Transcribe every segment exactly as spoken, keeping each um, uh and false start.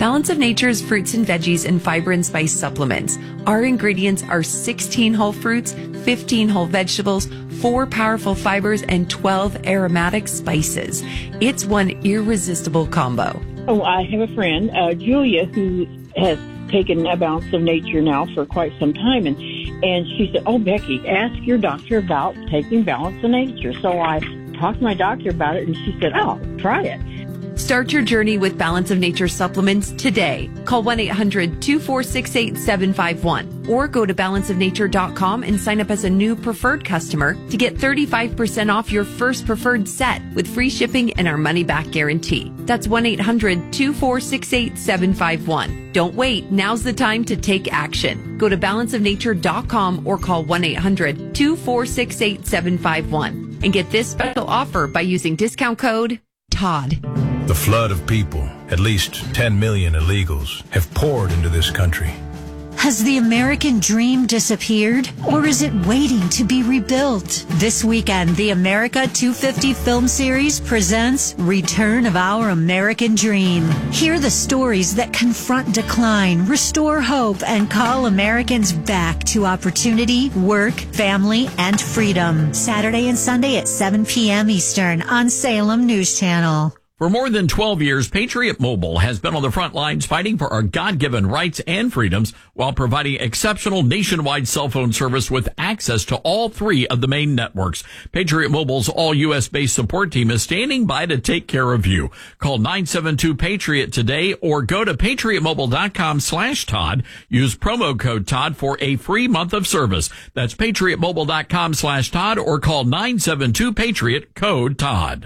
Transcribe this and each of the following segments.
Balance of Nature's fruits and veggies and fiber and spice supplements. Our ingredients are sixteen whole fruits, fifteen whole vegetables, four powerful fibers, and twelve aromatic spices. It's one irresistible combo. Oh, I have a friend, uh, Julia, who has taken a Balance of Nature now for quite some time, and and she said, "Oh, Becky, ask your doctor about taking Balance of Nature." So I talked to my doctor about it, and she said, "Oh, try it." Start your journey with Balance of Nature supplements today. Call one eight hundred two four six eight seven five one or go to balance of nature dot com and sign up as a new preferred customer to get thirty-five percent off your first preferred set with free shipping and our money-back guarantee. That's one eight hundred two four six eight seven five one. Don't wait. Now's the time to take action. Go to balance of nature dot com or call one eight hundred two four six eight seven five one and get this special offer by using discount code Todd. The flood of people, at least ten million illegals, have poured into this country. Has the American dream disappeared, or is it waiting to be rebuilt? This weekend, the America two fifty film series presents Return of Our American Dream. Hear the stories that confront decline, restore hope, and call Americans back to opportunity, work, family, and freedom. Saturday and Sunday at seven p.m. Eastern on Salem News Channel. For more than twelve years, Patriot Mobile has been on the front lines fighting for our God-given rights and freedoms while providing exceptional nationwide cell phone service with access to all three of the main networks. Patriot Mobile's all-U S based support team is standing by to take care of you. Call nine seven two PATRIOT today or go to patriot mobile dot com slash Todd. Use promo code Todd for a free month of service. That's patriot mobile dot com slash Todd or call nine seven two PATRIOT, code Todd.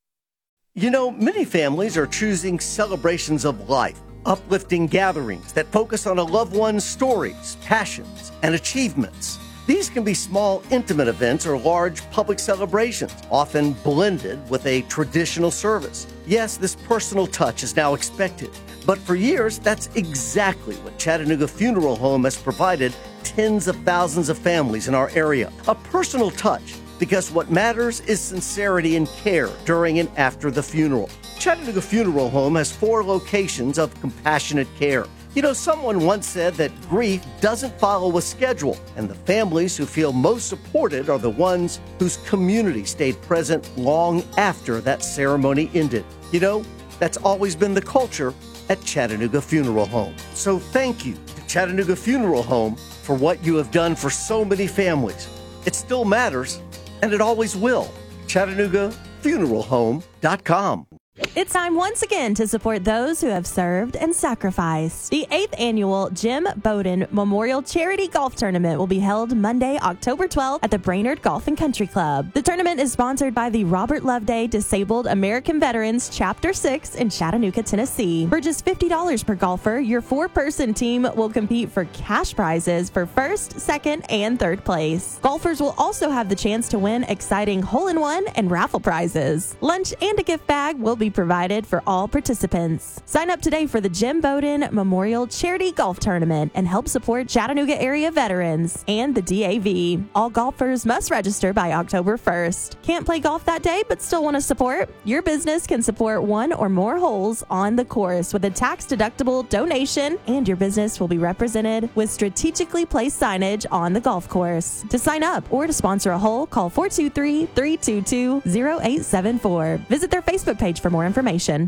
You know, many families are choosing celebrations of life, uplifting gatherings that focus on a loved one's stories, passions, and achievements. These can be small, intimate events or large public celebrations, often blended with a traditional service. Yes, this personal touch is now expected, but for years, that's exactly what Chattanooga Funeral Home has provided tens of thousands of families in our area. A personal touch. Because what matters is sincerity and care during and after the funeral. Chattanooga Funeral Home has four locations of compassionate care. You know, someone once said that grief doesn't follow a schedule, and the families who feel most supported are the ones whose community stayed present long after that ceremony ended. You know, that's always been the culture at Chattanooga Funeral Home. So thank you to Chattanooga Funeral Home for what you have done for so many families. It still matters. And it always will. Chattanooga Funeral Home dot com. It's time once again to support those who have served and sacrificed. The eighth annual Jim Bowden Memorial Charity Golf Tournament will be held Monday, October twelfth at the Brainerd Golf and Country Club. The tournament is sponsored by the Robert Loveday Disabled American Veterans Chapter six in Chattanooga, Tennessee. For just fifty dollars per golfer, your four-person team will compete for cash prizes for first, second, and third place. Golfers will also have the chance to win exciting hole-in-one and raffle prizes. Lunch and a gift bag will be provided for all participants. Sign up today for the Jim Bowden Memorial Charity Golf Tournament and help support Chattanooga area veterans and the D A V. All golfers must register by October first. Can't play golf that day but still want to support? Your business can support one or more holes on the course with a tax-deductible donation, and your business will be represented with strategically placed signage on the golf course. To sign up or to sponsor a hole, call four two three, three two two, zero eight seven four. Visit their Facebook page for more information.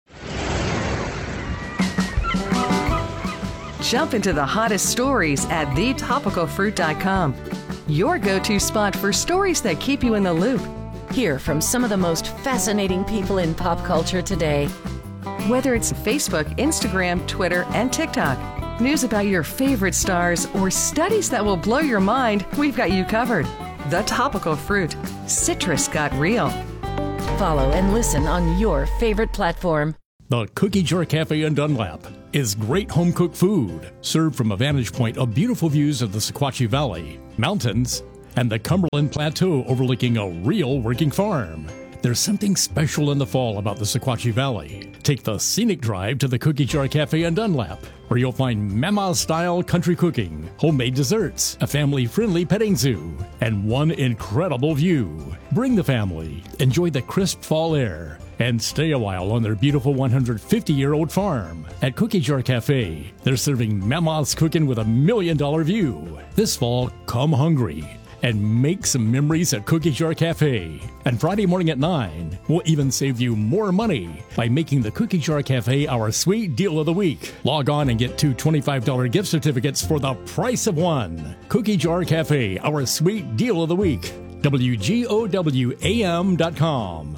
Jump into the hottest stories at the topical fruit dot com. Your go-to spot for stories that keep you in the loop. Hear from some of the most fascinating people in pop culture today. Whether it's Facebook, Instagram, Twitter, and TikTok, news about your favorite stars, or studies that will blow your mind, we've got you covered. The Topical Fruit. Citrus got real. Follow and listen on your favorite platform. The Cookie Jar Cafe in Dunlap is great home-cooked food, served from a vantage point of beautiful views of the Sequatchie Valley, mountains, and the Cumberland Plateau overlooking a real working farm. There's something special in the fall about the Sequatchie Valley. Take the scenic drive to the Cookie Jar Cafe in Dunlap, where you'll find Mama-style country cooking, homemade desserts, a family-friendly petting zoo, and one incredible view. Bring the family. Enjoy the crisp fall air. and stay a while on their beautiful one hundred fifty-year-old farm. At Cookie Jar Cafe, they're serving Mama's cooking with a million-dollar view. This fall, come hungry and make some memories at Cookie Jar Cafe. And Friday morning at nine, we'll even save you more money by making the Cookie Jar Cafe our sweet deal of the week. Log on and get two twenty-five dollars gift certificates for the price of one. Cookie Jar Cafe, our sweet deal of the week. W G O W A M dot com.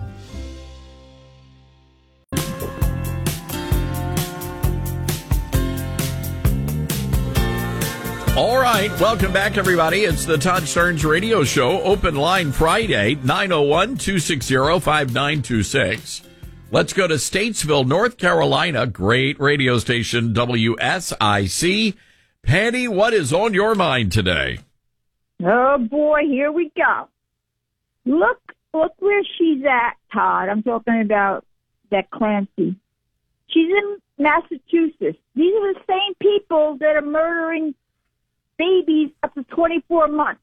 All right, welcome back, everybody. It's the Todd Starnes Radio Show. Open line Friday, nine oh one, two six zero, five nine two six. Let's go to Statesville, North Carolina. Great radio station, W S I C. Patty, what is on your mind today? Oh, boy, here we go. Look, look where she's at, Todd. I'm talking about that Clancy. She's in Massachusetts. These are the same people that are murdering babies up to twenty-four months.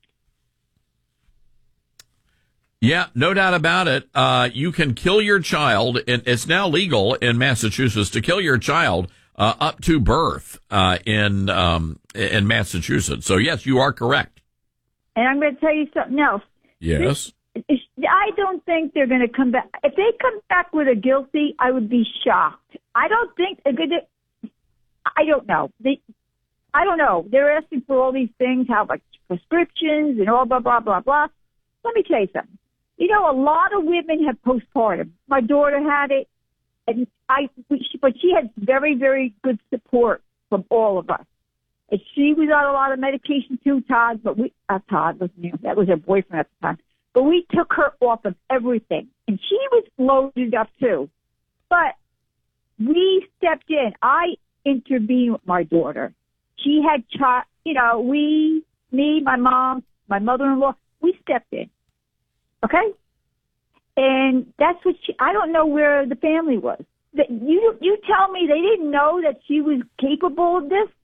Yeah, no doubt about it. Uh, you can kill your child, and it's now legal in Massachusetts to kill your child uh, up to birth uh, in um, in Massachusetts. So, yes, you are correct. And I'm going to tell you something else. Yes. This, I don't think they're going to come back. If they come back with a guilty, I would be shocked. I don't think they're going to. I don't know. They. I don't know. They're asking for all these things, how like prescriptions and all blah, blah, blah, blah. Let me tell you something. You know, a lot of women have postpartum. My daughter had it, and I, but she had very, very good support from all of us. And she was on a lot of medication too, Todd, but we, uh, Todd wasn't you. That was her boyfriend at the time. But we took her off of everything. And she was loaded up too. But we stepped in. I intervened with my daughter. She had, child, you know, we, me, my mom, my mother-in-law, we stepped in. Okay? And that's what she, I don't know where the family was. That you, you tell me they didn't know that she was capable of this?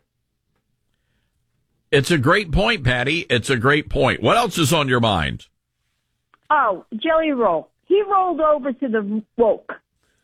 It's a great point, Patty. It's a great point. What else is on your mind? Oh, Jelly Roll. He rolled over to the woke.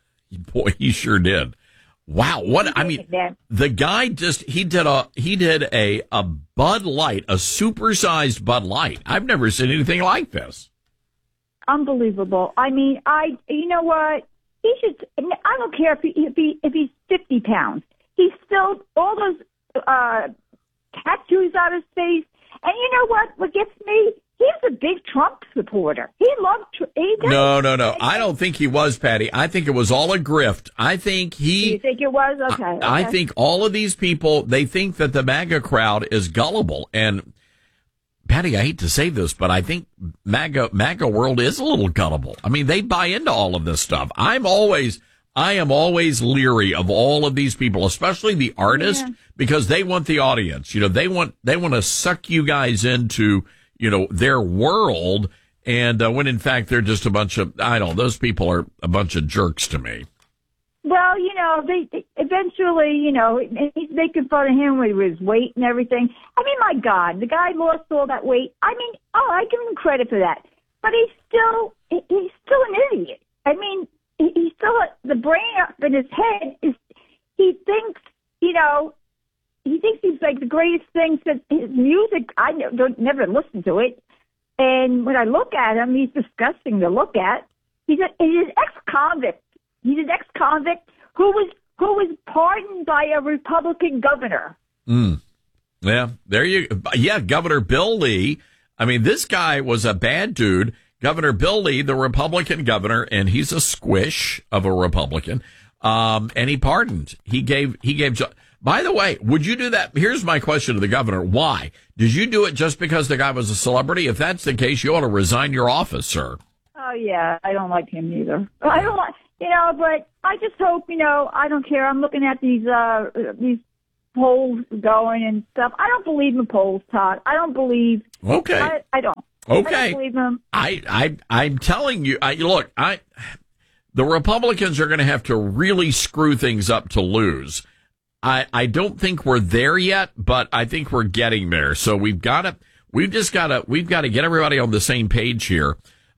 Boy, he sure did. Wow, what I mean, the guy just he did a he did a a Bud Light, a supersized Bud Light. I've never seen anything like this. Unbelievable. I mean, I you know what? He should. I don't care if he if he if he's fifty pounds. He's still all those uh, tattoos on his face. And you know what? What gets me? He's a big Trump supporter. He loved. He no, no, no. I don't think he was, Patty. I think it was all a grift. I think he. You think it was? Okay. I, okay. I think all of these people, they think that the MAGA crowd is gullible. And Patty, I hate to say this, but I think MAGA MAGA world is a little gullible. I mean, they buy into all of this stuff. I'm always. I am always leery of all of these people, especially the artists, yeah. because they want the audience. You know, they want they want to suck you guys into, you know, their world, and uh, when in fact they're just a bunch of, I don't know, those people are a bunch of jerks to me. Well, you know, they, they eventually, you know, he's making fun of him with his weight and everything. I mean, my God, the guy lost all that weight. I mean, oh, I give him credit for that, but he's still he's still an idiot. I mean, he's still the brain up in his head is he thinks, you know. He thinks he's like the greatest thing since his music. I don't never listen to it, and when I look at him, he's disgusting to look at. He's, a, he's an ex-convict. He's an ex-convict who was who was pardoned by a Republican governor. Mm. Yeah, there you. Yeah, Governor Bill Lee. I mean, this guy was a bad dude. Governor Bill Lee, the Republican governor, and he's a squish of a Republican. Um, and he pardoned. He gave. He gave. By the way, would you do that? Here's my question to the governor. Why? Did you do it just because the guy was a celebrity? If that's the case, you ought to resign your office, sir. Oh, yeah. I don't like him either. I don't like, you know, but I just hope, you know, I don't care. I'm looking at these, uh, these polls going and stuff. I don't believe in polls, Todd. I don't believe. Okay. I, I don't. Okay. I don't believe them. I, I, I'm telling you, I, look, I, the Republicans are going to have to really screw things up to lose. I, I don't think we're there yet, but I think we're getting there. So we've got to, we've just got to, we've got to get everybody on the same page here.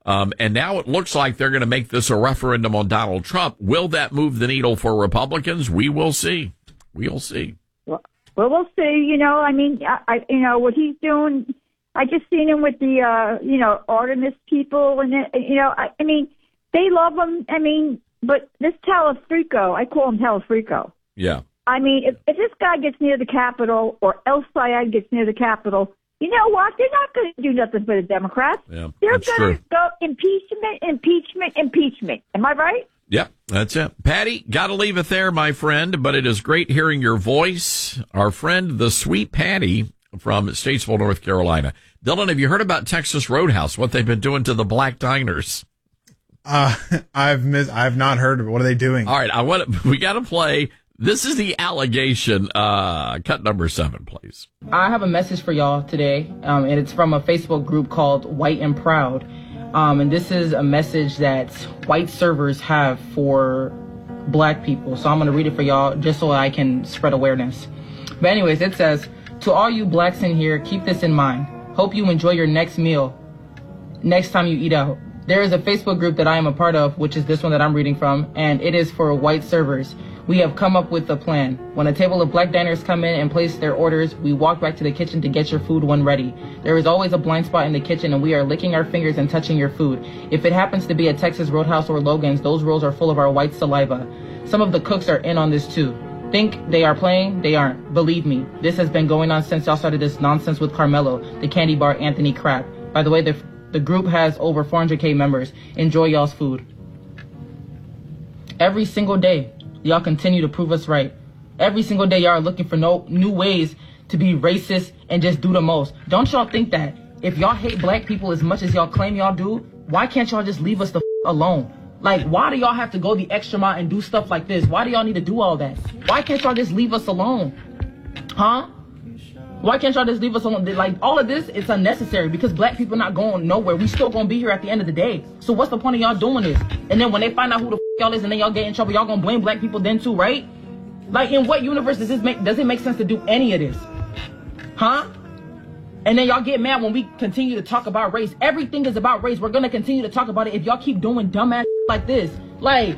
Um, and now it looks like they're going to make this a referendum on Donald Trump. Will that move the needle for Republicans? We will see. We'll see. Well, well we'll see. You know, I mean, I, I, you know, what he's doing, I just seen him with the, uh, you know, Artemis people. And, you know, I, I mean, they love him. I mean, but this Talafrico, I call him Talafrico. Yeah. I mean, if, if this guy gets near the Capitol or El Sayed gets near the Capitol, you know what? They're not going to do nothing for the Democrats. Yeah, They're true. going to go impeachment, impeachment, impeachment. Am I right? Yep, that's it. Patty, got to leave it there, my friend, but it is great hearing your voice. Our friend, the sweet Patty from Statesville, North Carolina. Dylan, have you heard about Texas Roadhouse, what they've been doing to the black diners? Uh, I've missed, I've not heard of it. What are they doing? All right, I want we got to play. This is the allegation. Uh, cut number seven, please. I have a message for y'all today, um, and it's from a Facebook group called White and Proud. Um, and this is a message that white servers have for black people. So I'm going to read it for y'all just so I can spread awareness. But anyways, it says, to all you blacks in here, keep this in mind. Hope you enjoy your next meal next time you eat out. There is a Facebook group that I am a part of, which is this one that I'm reading from, and it is for white servers. We have come up with a plan. When a table of black diners come in and place their orders, we walk back to the kitchen to get your food when ready. There is always a blind spot in the kitchen, and we are licking our fingers and touching your food. If it happens to be a Texas Roadhouse or Logan's, those rolls are full of our white saliva. Some of the cooks are in on this too. Think they are playing? They aren't. Believe me, this has been going on since y'all started this nonsense with Carmelo, the candy bar Anthony crap. By the way, the, the group has over four hundred K members. Enjoy y'all's food. Every single day, y'all continue to prove us right. Every single day, y'all are looking for no new ways to be racist and just do the most. Don't y'all think that if y'all hate black people as much as y'all claim y'all do, why can't y'all just leave us the f- alone? Like, why do y'all have to go the extra mile and do stuff like this? Why do y'all need to do all that? Why can't y'all just leave us alone? Huh? Why can't y'all just leave us alone? Like, all of this, it's unnecessary because black people not going nowhere. We still gonna be here at the end of the day. So what's the point of y'all doing this? And then when they find out who the f- y'all is and then y'all get in trouble, y'all gonna blame black people then too, right? Like, in what universe does this make, does it make sense to do any of this? Huh? And then y'all get mad when we continue to talk about race. Everything is about race. We're gonna continue to talk about it if y'all keep doing dumbass like this. Like...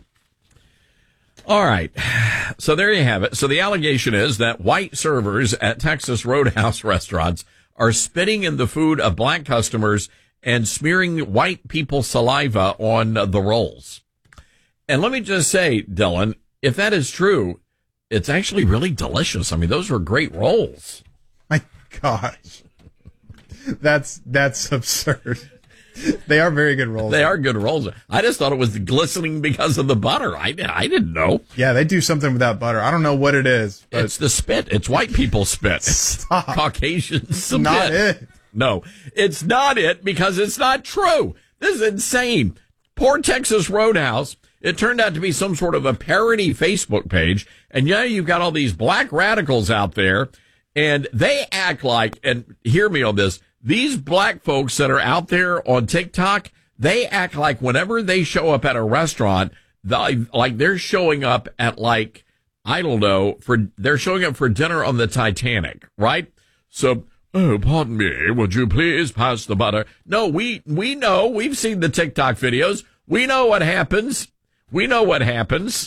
All right. So there you have it. So the allegation is that white servers at Texas Roadhouse restaurants are spitting in the food of black customers and smearing white people's saliva on the rolls. And let me just say, Dylan, if that is true, it's actually really delicious. I mean, those were great rolls. My gosh. That's, that's absurd. They are very good rolls. They are good rolls. I just thought it was glistening because of the butter. I, I didn't know. Yeah, they do something without butter. I don't know what it is. But it's the spit. It's white people spit. Stop. Caucasian spit. Not it. No, it's not it because it's not true. This is insane. Poor Texas Roadhouse. It turned out to be some sort of a parody Facebook page. And yeah, you've got all these black radicals out there and they act like, and hear me on this, these black folks that are out there on TikTok, they act like whenever they show up at a restaurant, the, like they're showing up at like, I don't know, for they're showing up for dinner on the Titanic, right? So, oh, pardon me, would you please pass the butter? No, we, we know, we've seen the TikTok videos. We know what happens. We know what happens.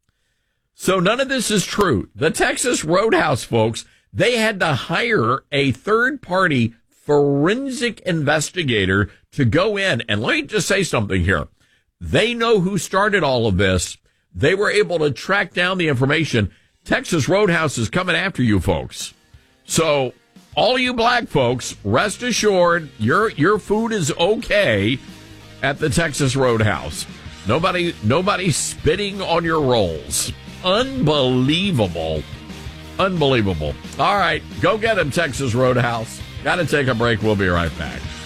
So none of this is true. The Texas Roadhouse folks, they had to hire a third party forensic investigator to go in. And let me just say something here. They know who started all of this. They were able to track down the information. Texas Roadhouse is coming after you folks. So all you black folks, rest assured, your, your food is okay at the Texas Roadhouse. Nobody, nobody spitting on your rolls. Unbelievable. Unbelievable. All right. Go get him, Texas Roadhouse. Got to take a break. We'll be right back.